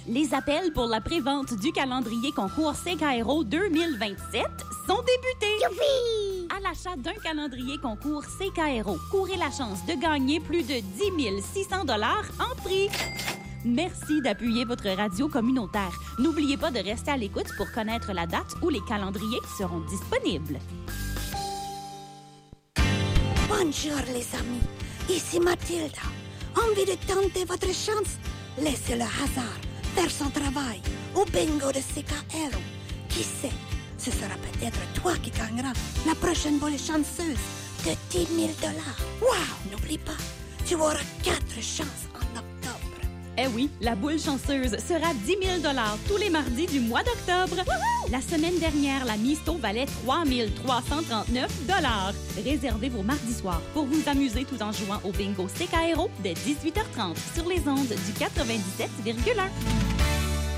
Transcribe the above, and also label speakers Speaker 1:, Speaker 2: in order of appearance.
Speaker 1: Les appels pour la prévente du calendrier concours Secaero 2027 sont débutés.
Speaker 2: Youpi!
Speaker 1: À l'achat d'un calendrier concours Secaero, courez la chance de gagner plus de 10 600 $ en prix. Merci d'appuyer votre radio communautaire. N'oubliez pas de rester à l'écoute pour connaître la date où les calendriers seront disponibles.
Speaker 2: Bonjour les amis, ici Mathilda. Envie de tenter votre chance? Laissez le hasard faire son travail au bingo de Secaero. Qui sait, ce sera peut-être toi qui gagneras la prochaine boule chanceuse de 10 000 $. Wow, n'oublie pas, tu auras 4 chances en octobre.
Speaker 1: Eh oui, la boule chanceuse sera 10 000 $ tous les mardis du mois d'octobre. Wouhou! La semaine dernière, la Misto valait 3 339 $. Réservez vos mardis soirs pour vous amuser tout en jouant au bingo Secaero dès 18h30 sur les ondes du 97,1.